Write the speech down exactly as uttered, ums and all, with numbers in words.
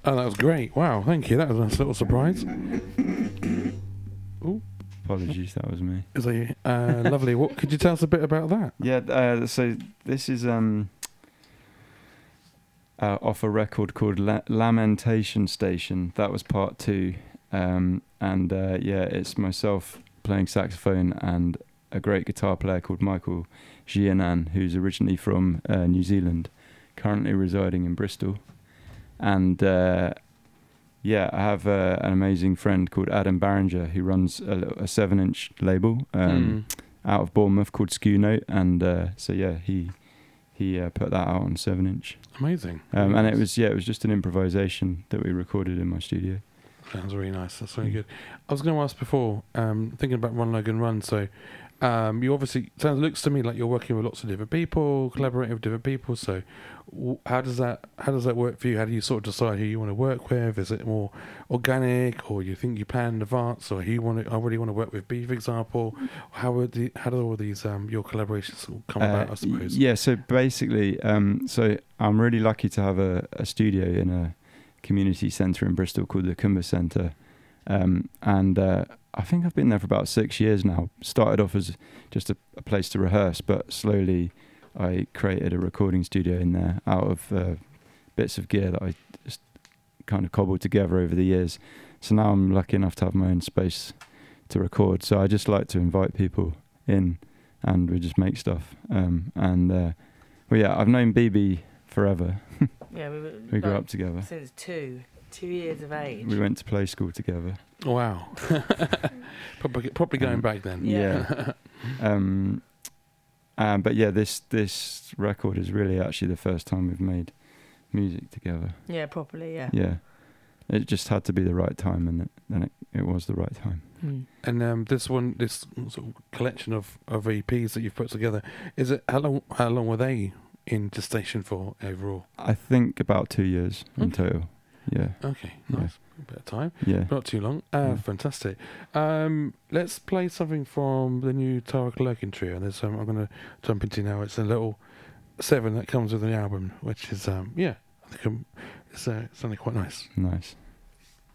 Oh, that was great. Wow, thank you. That was a nice little surprise. Ooh. Apologies, that was me. Is that uh, lovely? What could you tell us a bit about that? Yeah, uh, so this is um, uh, off a record called La- Lamentation Station. That was part two. Um, and uh, yeah, it's myself playing saxophone and a great guitar player called Michael Gianan, who's originally from uh, New Zealand, currently residing in Bristol. And uh, yeah, I have uh, an amazing friend called Adam Barringer who runs a, little, a seven-inch label um, mm. out of Bournemouth called Skew Note. And uh, so yeah, he he uh, put that out on seven-inch. Amazing. Um, nice. And it was yeah, it was just an improvisation that we recorded in my studio. Sounds really nice. That's really good. I was going to ask before, um, thinking about Run Logan Run. So, um, you obviously sounds looks to me like you're working with lots of different people, collaborating with different people. So, w- how does that how does that work for you? How do you sort of decide who you want to work with? Is it more organic, or you think you plan in advance, or who you want to? I really want to work with B, for example. How would the how do all these um, your collaborations come uh, about? I suppose. Yeah. So basically, um, so I'm really lucky to have a, a studio in a community centre in Bristol called the Kumba Centre, um, and uh, I think I've been there for about six years now. Started off as just a, a place to rehearse, but slowly I created a recording studio in there out of uh, bits of gear that I just kind of cobbled together over the years. So now I'm lucky enough to have my own space to record. So I just like to invite people in and we just make stuff. Um, and uh, well, yeah, I've known B B forever. Yeah, we, were, we grew like, up together since two, two years of age. We went to play school together. Wow, probably probably going um, back then. Yeah. um, um, but yeah, this this record is really actually the first time we've made music together. Yeah, properly. Yeah. Yeah, it just had to be the right time, and it, then it, it was the right time. Mm. And um, this one, this sort of collection of, of E Ps that you've put together, is it how long? How long were they in gestation for overall? I think about two years okay. in total. Yeah. Okay, nice. Yeah. A bit of time. Yeah. Not too long. Uh, yeah. Fantastic. Um, let's play something from the new Tara Lurkin trio. And there's um, I'm going to jump into now. It's a little seven that comes with the album, which is, um, yeah, I think um, it's uh, something quite nice. Nice.